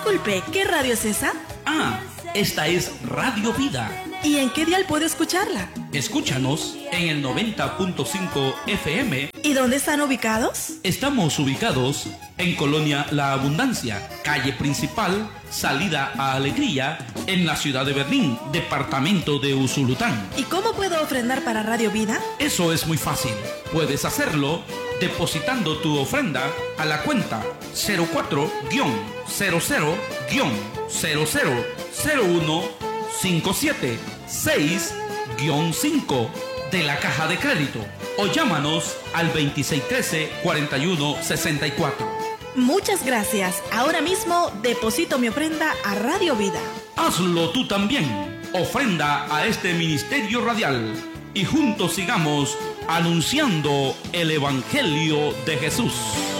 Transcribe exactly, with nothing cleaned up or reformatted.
Disculpe, ¿qué radio es esa? Ah, esta es Radio Vida. ¿Y en qué dial puedo escucharla? Escúchanos en el noventa punto cinco F M. ¿Y dónde están ubicados? Estamos ubicados en Colonia La Abundancia, calle principal, salida a Alegría, en la ciudad de Berlín, departamento de Usulután. ¿Y cómo puedo ofrendar para Radio Vida? Eso es muy fácil. Puedes hacerlo depositando tu ofrenda a la cuenta cero cuatro cero cero cero cero cero uno cinco siete seis cinco de la caja de crédito o llámanos al veintiséis trece cuarenta y uno sesenta y cuatro. Muchas gracias. Ahora mismo deposito mi ofrenda a Radio Vida. Hazlo tú también. Ofrenda a este ministerio radial y juntos sigamos anunciando el Evangelio de Jesús.